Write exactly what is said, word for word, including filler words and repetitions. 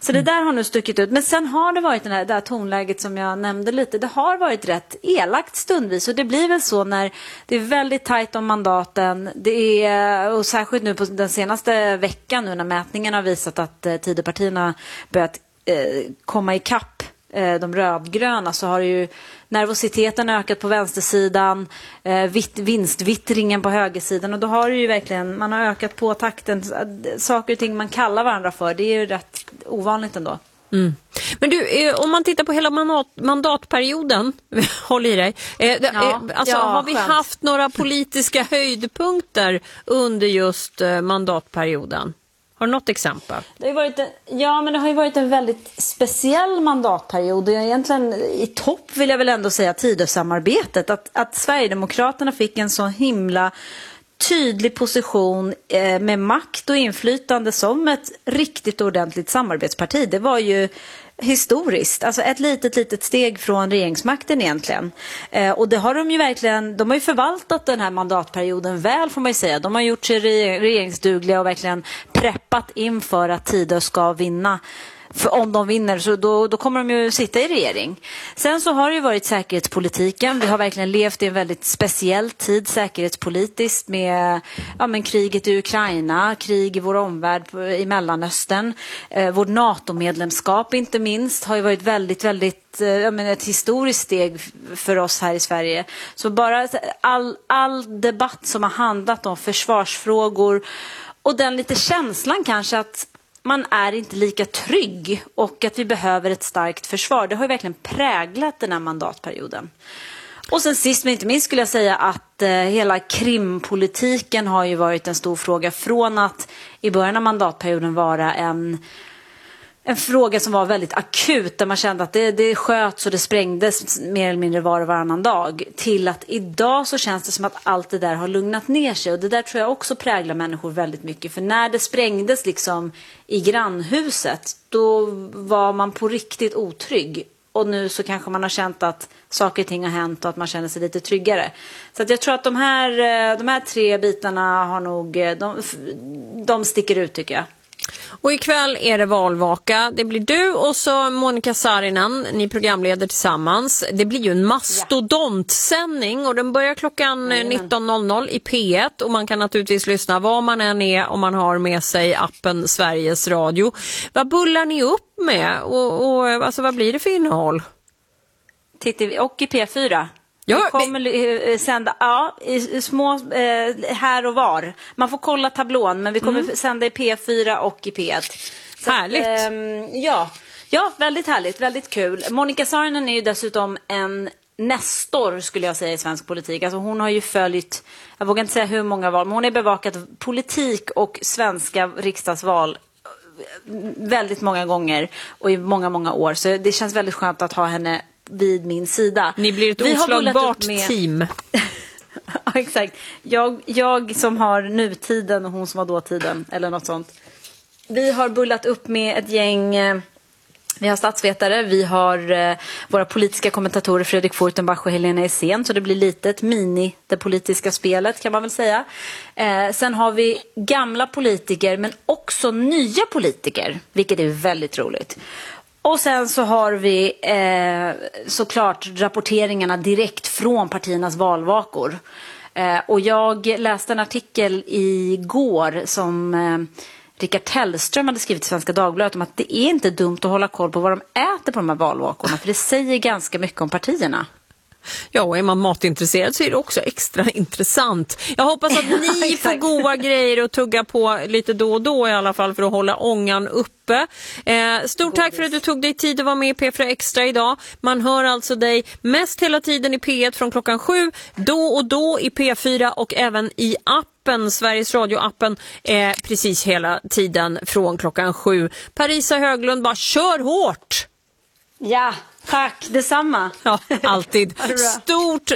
Så det där har nu stuckit ut. Men sen har det varit det här, det här tonläget som jag nämnde lite. Det har varit rätt elakt stundvis. Och det blir väl så när det är väldigt tajt om mandaten. Det är, och särskilt nu på den senaste veckan nu när mätningen har visat att eh, Tidöpartierna börjat eh, komma ikapp eh, de rödgröna, så har det ju nervositeten ökat på vänstersidan, eh, vitt, vinstvittringen på högersidan, och då har det ju verkligen, man har ökat på takten, saker och ting man kallar varandra för, det är ju rätt ovanligt ändå. Mm. Men du, om man tittar på hela mandat, mandatperioden, håll i dig, eh, ja, alltså, ja, har vi skönt. haft några politiska höjdpunkter under just eh, mandatperioden? Har du något exempel? Det har varit en, ja, men det har ju varit en väldigt speciell mandatperiod. Och egentligen i topp vill jag väl ändå säga Tidösamarbetet. Att, att Sverigedemokraterna fick en så himla tydlig position eh, med makt och inflytande som ett riktigt ordentligt samarbetsparti. Det var ju historiskt, alltså ett litet litet steg från regeringsmakten egentligen. Eh, och det har de ju verkligen, de har ju förvaltat den här mandatperioden väl, får man ju säga. De har gjort sig regeringsdugliga och verkligen preppat inför att Tidö ska vinna. För om de vinner så då, då kommer de ju sitta i regering. Sen så har det ju varit säkerhetspolitiken. Vi har verkligen levt i en väldigt speciell tid säkerhetspolitiskt med ja, men kriget i Ukraina, krig i vår omvärld i Mellanöstern. Eh, vårt NATO-medlemskap inte minst har ju varit väldigt, väldigt eh, jag menar, ett historiskt steg för oss här i Sverige. Så bara all, all debatt som har handlat om försvarsfrågor och den lite känslan kanske att man är inte lika trygg och att vi behöver ett starkt försvar. Det har ju verkligen präglat den här mandatperioden. Och sen sist men inte minst skulle jag säga att eh, hela krimpolitiken har ju varit en stor fråga. Från att i början av mandatperioden vara en, en fråga som var väldigt akut. Där man kände att det, det sköts och det sprängdes mer eller mindre var och varannan dag. Till att idag så känns det som att allt det där har lugnat ner sig. Och det där tror jag också präglar människor väldigt mycket. För när det sprängdes liksom i grannhuset, då var man på riktigt otrygg. Och nu så kanske man har känt att saker och ting har hänt och att man känner sig lite tryggare. Så att jag tror att de här, de här tre bitarna har nog, de, de sticker ut tycker jag. Och ikväll är det valvaka. Det blir du och så Monica Saarinen, ni programleder tillsammans. Det blir ju en mastodontsändning och den börjar klockan nitton noll noll i P ett. Och man kan naturligtvis lyssna var man än är om man har med sig appen Sveriges Radio. Vad bullar ni upp med? Och, och alltså, vad blir det för innehåll? Titta, och i P fyra. Ja, vi kommer sända ja, i små eh, här och var. Man får kolla tablån, men vi kommer mm. sända i P fyra och i P ett. Så härligt. Att, eh, ja. ja, väldigt härligt, väldigt kul. Monica Saarinen är ju dessutom en nestor skulle jag säga i svensk politik. Alltså hon har ju följt, jag vågar inte säga hur många val, men hon har bevakat politik och svenska riksdagsval väldigt många gånger och i många, många år. Så det känns väldigt skönt att ha henne vid min sida. Ni blir ett oslagbart med... team. Ja, exakt. Jag, jag som har nutiden och hon som har dåtiden eller något sånt. Vi har bullat upp med ett gäng, vi har statsvetare, vi har eh, våra politiska kommentatorer Fredrik Fortenbach och Helena Essén, så det blir lite ett mini det politiska spelet kan man väl säga. Eh, sen har vi gamla politiker men också nya politiker, vilket är väldigt roligt. Och sen så har vi eh, såklart rapporteringarna direkt från partiernas valvakor. Eh, och jag läste en artikel igår som eh, Rickard Tellström hade skrivit i Svenska Dagbladet om att det är inte dumt att hålla koll på vad de äter på de här valvakorna. För det säger ganska mycket om partierna. Ja, och är man matintresserad så är det också extra intressant. Jag hoppas att ni får goda grejer och tugga på lite då och då i alla fall för att hålla ångan uppe. Eh, stort tack för att du tog dig tid att vara med i P fyra Extra idag. Man hör alltså dig mest hela tiden i P ett från klockan sju, då och då i P fyra och även i appen, Sveriges Radio-appen, eh, precis hela tiden från klockan sju. Parisa Höglund, bara kör hårt! Ja, tack. Detsamma. Ja, alltid. Stort